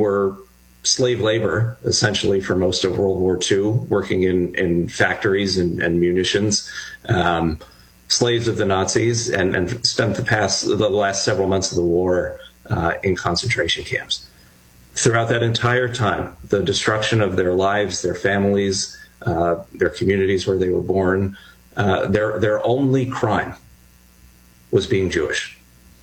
were slave labor, essentially, for most of World War II, working in factories and munitions, slaves of the Nazis, and spent the last several months of the war in concentration camps. Throughout that entire time, the destruction of their lives, their families, their communities where they were born, their only crime was being Jewish.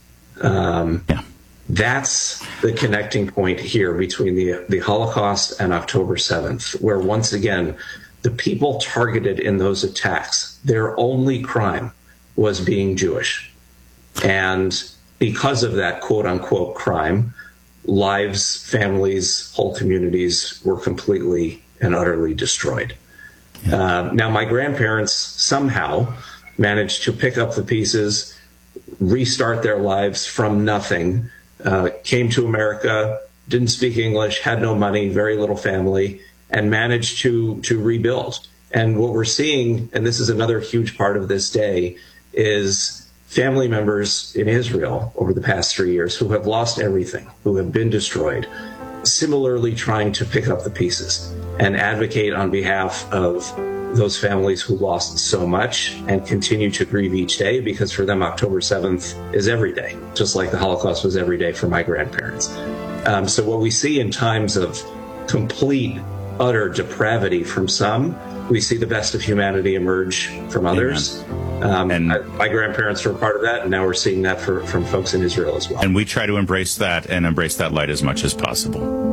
That's the connecting point here between the Holocaust and October 7th, where once again, the people targeted in those attacks, their only crime was being Jewish. And because of that quote unquote crime, lives, families, whole communities were completely and utterly destroyed. Now, my grandparents somehow managed to pick up the pieces, restart their lives from nothing, came to America, didn't speak English, had no money, very little family, and managed to rebuild. And what we're seeing, and this is another huge part of this day, is family members in Israel over the past 3 years who have lost everything, who have been destroyed, similarly trying to pick up the pieces and advocate on behalf of those families who lost so much and continue to grieve each day, because for them, October 7th is every day, just like the Holocaust was every day for my grandparents. So what we see in times of complete, utter depravity from some, we see the best of humanity emerge from others. My grandparents were part of that, and now we're seeing that from folks in Israel as well. And we try to embrace that and embrace that light as much as possible.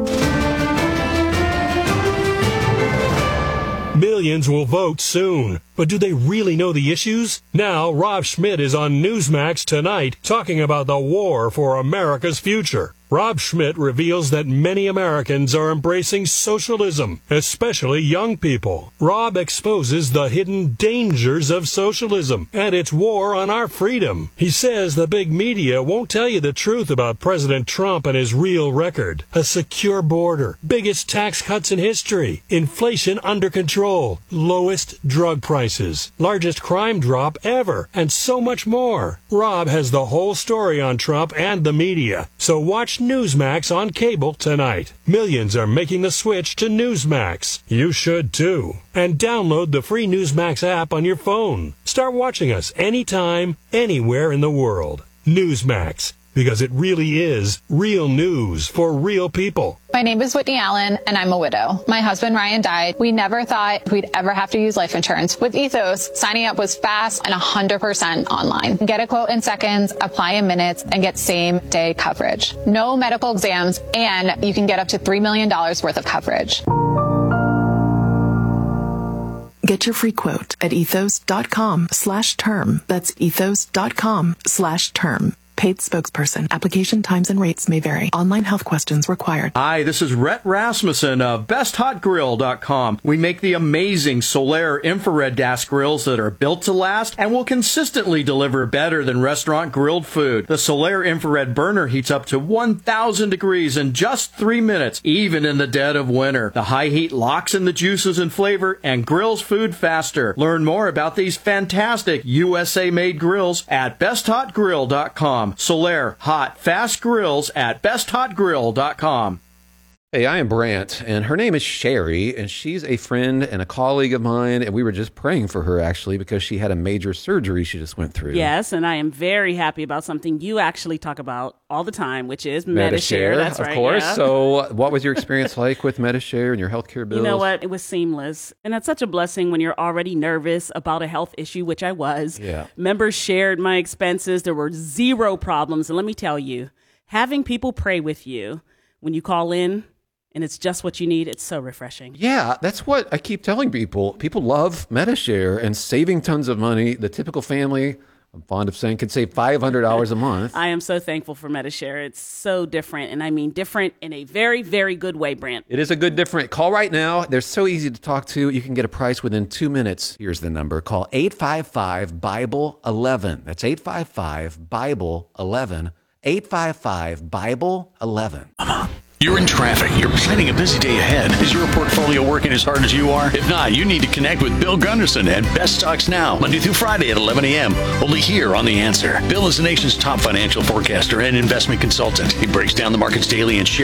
Millions will vote soon, but do they really know the issues? Now, Rob Schmitt is on Newsmax tonight talking about the war for America's future. Rob Schmitt reveals that many Americans are embracing socialism, especially young people. Rob exposes the hidden dangers of socialism and its war on our freedom. He says the big media won't tell you the truth about President Trump and his real record. A secure border, biggest tax cuts in history, inflation under control, lowest drug prices, largest crime drop ever, and so much more. Rob has the whole story on Trump and the media, so watch Newsmax on cable tonight. Millions are making the switch to Newsmax. You should too. And download the free Newsmax app on your phone. Start watching us anytime, anywhere in the world. Newsmax, because it really is real news for real people. My name is Whitney Allen, and I'm a widow. My husband, Ryan, died. We never thought we'd ever have to use life insurance. With Ethos, signing up was fast and 100% online. Get a quote in seconds, apply in minutes, and get same-day coverage. No medical exams, and you can get up to $3 million worth of coverage. Get your free quote at ethos.com/term. That's ethos.com/term. Paid spokesperson. Application times and rates may vary. Online health questions required. Hi, this is Rhett Rasmussen of BestHotGrill.com. We make the amazing Solaire infrared gas grills that are built to last and will consistently deliver better than restaurant grilled food. The Solaire infrared burner heats up to 1,000 degrees in just 3 minutes, even in the dead of winter. The high heat locks in the juices and flavor and grills food faster. Learn more about these fantastic USA-made grills at BestHotGrill.com. Solaire, hot, fast grills at BestHotGrill.com. Hey, I am Brant, and her name is Sherry, and she's a friend and a colleague of mine, and we were just praying for her, actually, because she had a major surgery she just went through. Yes, and I am very happy about something you actually talk about all the time, which is Medi-Share. That's right, of course. Yeah. So what was your experience like with Medi-Share and your healthcare bills? You know what? It was seamless, and that's such a blessing when you're already nervous about a health issue, which I was. Yeah. Members shared my expenses. There were zero problems, and let me tell you, having people pray with you when you call in, and it's just what you need, it's so refreshing. Yeah, that's what I keep telling people. People love Medi-Share and saving tons of money. The typical family, I'm fond of saying, can save $500 a month. I am so thankful for Medi-Share. It's so different, and I mean different in a very, very good way, Brant. It is a good different. Call right now. They're so easy to talk to. You can get a price within 2 minutes. Here's the number. Call 855-BIBLE-11. That's 855-BIBLE-11. 855-BIBLE-11. You're in traffic. You're planning a busy day ahead. Is your portfolio working as hard as you are? If not, you need to connect with Bill Gunderson at Best Stocks Now, Monday through Friday at 11 a.m. Only here on The Answer. Bill is the nation's top financial forecaster and investment consultant. He breaks down the markets daily and shares